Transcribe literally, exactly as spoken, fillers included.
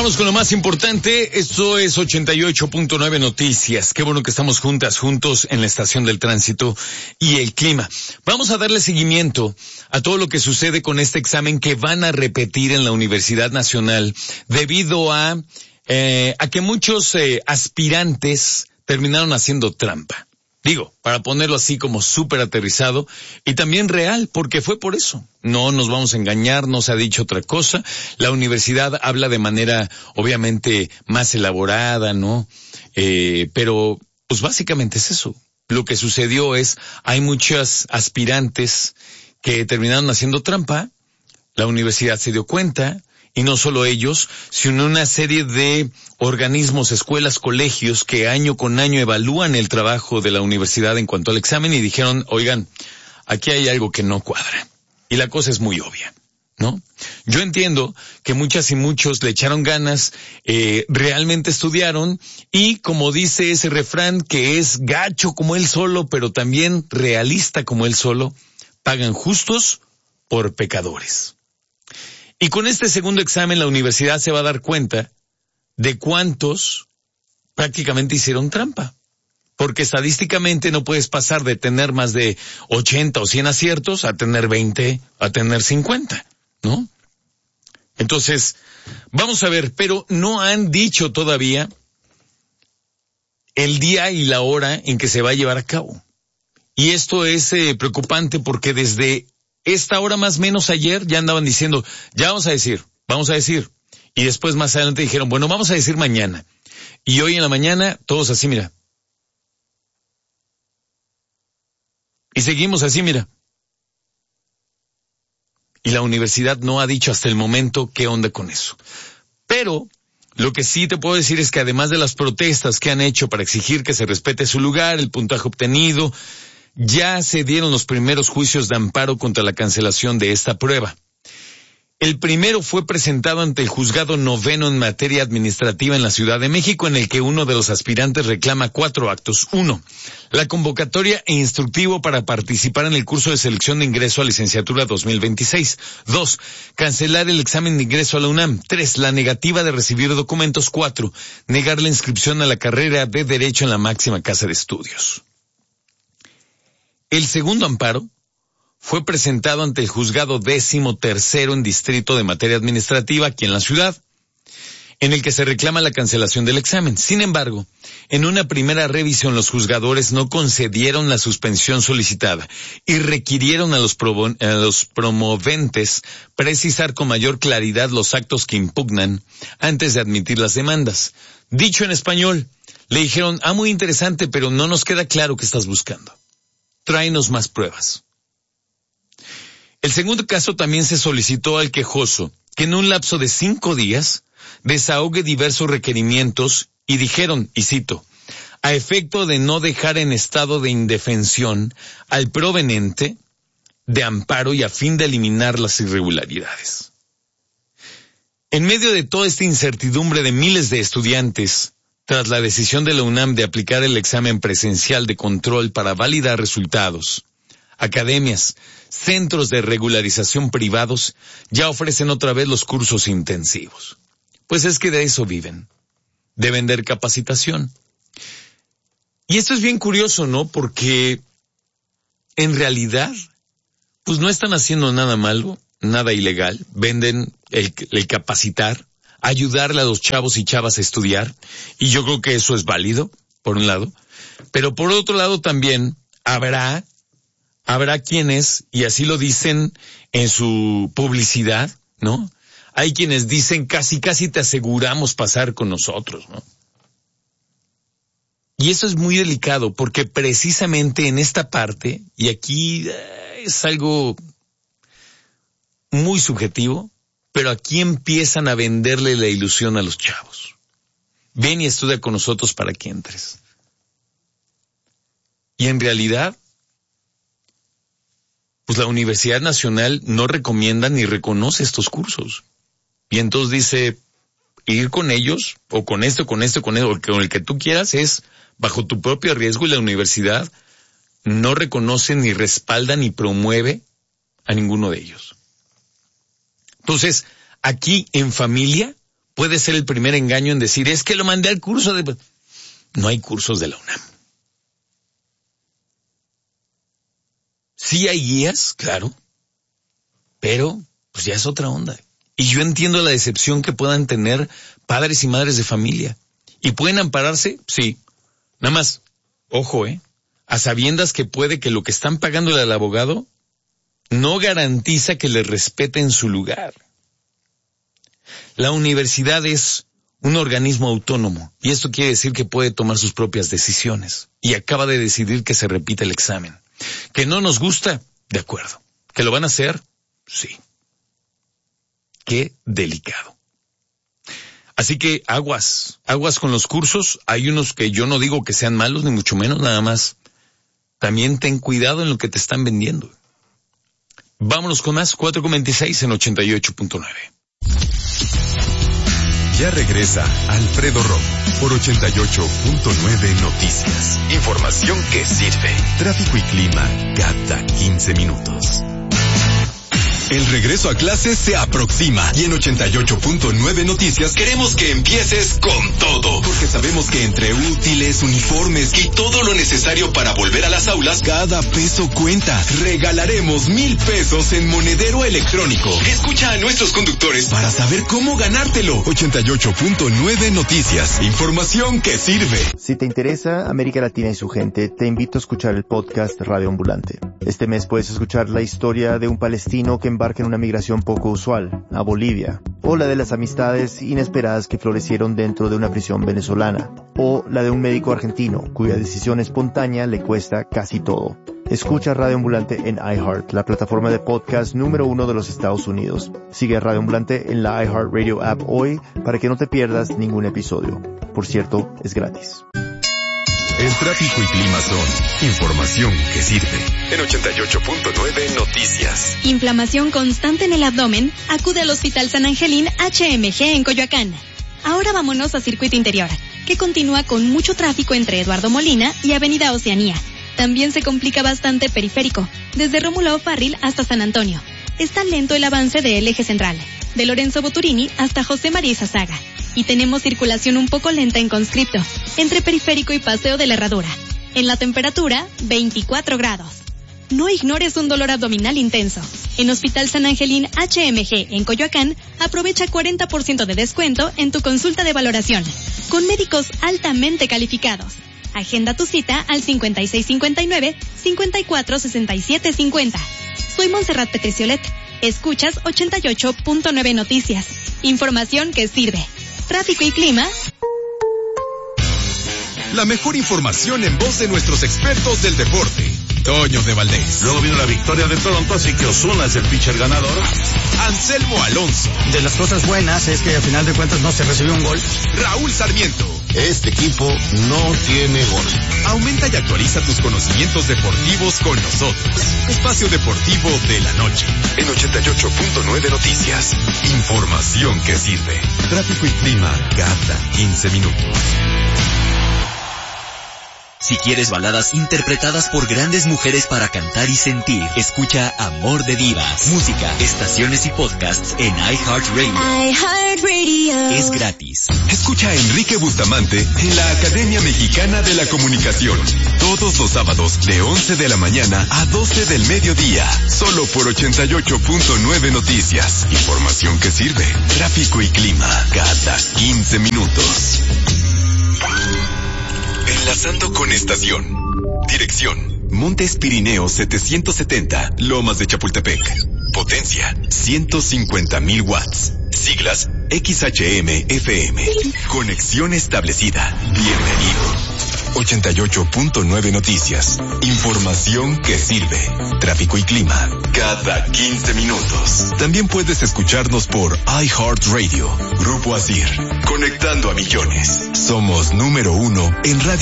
Vamos con lo más importante. Esto es ochenta y ocho punto nueve Noticias. Qué bueno que estamos juntas, juntos en la estación del tránsito y el clima. Vamos a darle seguimiento a todo lo que sucede con este examen que van a repetir en la Universidad Nacional debido a, eh, a que muchos eh, aspirantes terminaron haciendo trampa. Digo, para ponerlo así como súper aterrizado y también real, porque fue por eso. No nos vamos a engañar, no se ha dicho otra cosa. La universidad habla de manera, obviamente, más elaborada, ¿no? Eh, pero, pues básicamente es eso. Lo que sucedió es, hay muchas aspirantes que terminaron haciendo trampa, la universidad se dio cuenta, y no solo ellos, sino una serie de organismos, escuelas, colegios que año con año evalúan el trabajo de la universidad en cuanto al examen y dijeron, oigan, aquí hay algo que no cuadra. Y la cosa es muy obvia, ¿no? Yo entiendo que muchas y muchos le echaron ganas, eh, realmente estudiaron y como dice ese refrán que es gacho como él solo, pero también realista como él solo, pagan justos por pecadores. Y con este segundo examen la universidad se va a dar cuenta de cuántos prácticamente hicieron trampa. Porque estadísticamente no puedes pasar de tener más de ochenta o cien aciertos a tener veinte, a tener cincuenta, ¿no? Entonces, vamos a ver, pero no han dicho todavía el día y la hora en que se va a llevar a cabo. Y esto es eh, preocupante porque desde esta hora más o menos ayer ya andaban diciendo, ya vamos a decir, vamos a decir. Y después más adelante dijeron, bueno, vamos a decir mañana. Y hoy en la mañana, todos así, mira. Y seguimos así, mira. Y la universidad no ha dicho hasta el momento qué onda con eso. Pero lo que sí te puedo decir es que además de las protestas que han hecho para exigir que se respete su lugar, el puntaje obtenido, ya se dieron los primeros juicios de amparo contra la cancelación de esta prueba. El primero fue presentado ante el juzgado noveno en materia administrativa en la Ciudad de México, en el que uno de los aspirantes reclama cuatro actos. Uno, la convocatoria e instructivo para participar en el curso de selección de ingreso a licenciatura dos mil veintiséis. Dos, cancelar el examen de ingreso a la UNAM. Tres, la negativa de recibir documentos. Cuatro, negar la inscripción a la carrera de Derecho en la máxima casa de estudios. El segundo amparo fue presentado ante el juzgado décimo tercero en distrito de materia administrativa aquí en la ciudad, en el que se reclama la cancelación del examen. Sin embargo, en una primera revisión los juzgadores no concedieron la suspensión solicitada y requirieron a los, provo- a los promoventes precisar con mayor claridad los actos que impugnan antes de admitir las demandas. Dicho en español, le dijeron, ah, muy interesante, pero no nos queda claro qué estás buscando. Tráenos más pruebas. El segundo caso también se solicitó al quejoso que en un lapso de cinco días desahogue diversos requerimientos y dijeron, y cito, a efecto de no dejar en estado de indefensión al provenente de amparo y a fin de eliminar las irregularidades. En medio de toda esta incertidumbre de miles de estudiantes, tras la decisión de la UNAM de aplicar el examen presencial de control para validar resultados, academias, centros de regularización privados ya ofrecen otra vez los cursos intensivos. Pues es que de eso viven, de vender capacitación. Y esto es bien curioso, ¿no? Porque en realidad, pues no están haciendo nada malo, nada ilegal. Venden el, el capacitar, ayudarle a los chavos y chavas a estudiar, y yo creo que eso es válido, por un lado, pero por otro lado también habrá, habrá quienes, y así lo dicen en su publicidad, ¿no? Hay quienes dicen casi casi te aseguramos pasar con nosotros, ¿no? Y eso es muy delicado, porque precisamente en esta parte, y aquí eh, es algo muy subjetivo, pero aquí empiezan a venderle la ilusión a los chavos. Ven y estudia con nosotros para que entres. Y en realidad, pues la Universidad Nacional no recomienda ni reconoce estos cursos. Y entonces dice, ir con ellos, o con esto, con esto, con esto, o con el que tú quieras, es bajo tu propio riesgo, y la universidad no reconoce, ni respalda, ni promueve a ninguno de ellos. Entonces, aquí en familia puede ser el primer engaño en decir, es que lo mandé al curso de... No hay cursos de la UNAM. Sí hay guías, claro, pero pues ya es otra onda. Y yo entiendo la decepción que puedan tener padres y madres de familia. ¿Y pueden ampararse? Sí. Nada más, ojo, ¿eh? A sabiendas que puede que lo que están pagándole al abogado no garantiza que le respeten su lugar. La universidad es un organismo autónomo y esto quiere decir que puede tomar sus propias decisiones y acaba de decidir que se repita el examen. ¿Que no nos gusta? De acuerdo. ¿Que lo van a hacer? Sí. Qué delicado. Así que aguas, aguas con los cursos. Hay unos que yo no digo que sean malos, ni mucho menos, nada más. También ten cuidado en lo que te están vendiendo. Vámonos con más, cuatro con veintiséis en ochenta y ocho punto nueve. Ya regresa Alfredo Romo por ochenta y ocho punto nueve Noticias. Información que sirve. Tráfico y clima cada quince minutos. El regreso a clases se aproxima y en ochenta y ocho punto nueve Noticias queremos que empieces con todo. Porque sabemos que entre útiles, uniformes y todo lo necesario para volver a las aulas, cada peso cuenta. Regalaremos mil pesos en monedero electrónico. Escucha a nuestros conductores para saber cómo ganártelo. ochenta y ocho punto nueve Noticias. Información que sirve. Si te interesa América Latina y su gente, te invito a escuchar el podcast Radio Ambulante. Este mes puedes escuchar la historia de un palestino que embarca en una migración poco usual, a Bolivia, o la de las amistades inesperadas que florecieron dentro de una prisión venezolana, o la de un médico argentino cuya decisión espontánea le cuesta casi todo. Escucha Radio Ambulante en iHeart, la plataforma de podcast número uno de los Estados Unidos. Sigue Radio Ambulante en la iHeartRadio app hoy para que no te pierdas ningún episodio. Por cierto, es gratis. El tráfico y clima son información que sirve. En ochenta y ocho punto nueve Noticias. Inflamación constante en el abdomen, acude al Hospital San Angelín H M G en Coyoacán. Ahora vámonos a Circuito Interior, que continúa con mucho tráfico entre Eduardo Molina y Avenida Oceanía. También se complica bastante Periférico, desde Rómulo O'Farrill hasta San Antonio. Está lento el avance del eje central, de Lorenzo Boturini hasta José María Izazaga. Y tenemos circulación un poco lenta en Conscripto, entre Periférico y Paseo de la Herradura. En la temperatura, veinticuatro grados. No ignores un dolor abdominal intenso. En Hospital San Angelín H M G en Coyoacán, aprovecha cuarenta por ciento de descuento en tu consulta de valoración, con médicos altamente calificados. Agenda tu cita al cincuenta y seis cincuenta y nueve, cincuenta y cuatro sesenta y siete cincuenta. Soy Montserrat Petriciolet. Escuchas ochenta y ocho punto nueve Noticias. Información que sirve. Tráfico y clima. La mejor información en voz de nuestros expertos del deporte. Toño de Valdés. Luego vino la victoria de Toronto, así que Ozuna es el pitcher ganador. Anselmo Alonso. De las cosas buenas es que al final de cuentas no se recibió un gol. Raúl Sarmiento. Este equipo no tiene gol. Aumenta y actualiza tus conocimientos deportivos con nosotros. Espacio Deportivo de la Noche. En ochenta y ocho punto nueve Noticias. Información que sirve. Tráfico y clima cada quince minutos. Si quieres baladas interpretadas por grandes mujeres para cantar y sentir, escucha Amor de Divas. Música, estaciones y podcasts en iHeartRadio. iHeartRadio. Es gratis. Escucha a Enrique Bustamante en la Academia Mexicana de la Comunicación. Todos los sábados de once de la mañana a doce del mediodía. Solo por ochenta y ocho punto nueve Noticias. Información que sirve. Tráfico y clima cada quince minutos. Enlazando con estación. Dirección: Montes Pirineos setecientos setenta, Lomas de Chapultepec. Potencia: ciento cincuenta mil watts. Siglas: X H M F M. Conexión establecida. Bienvenido. ochenta y ocho punto nueve Noticias. Información que sirve. Tráfico y clima cada quince minutos. También puedes escucharnos por iHeartRadio. Grupo Asir. Conectando a millones. Somos número uno en radio.